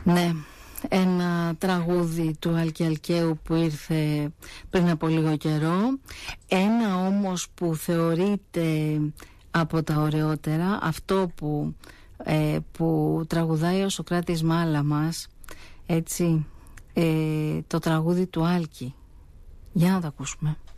Ναι, ένα τραγούδι του Άλκη Αλκαίου που ήρθε πριν από λίγο καιρό. Ένα όμως που θεωρείται από τα ωραιότερα, αυτό που τραγουδάει ο Σωκράτης Μάλαμας, έτσι, το τραγούδι του Άλκη. Για να το ακούσουμε.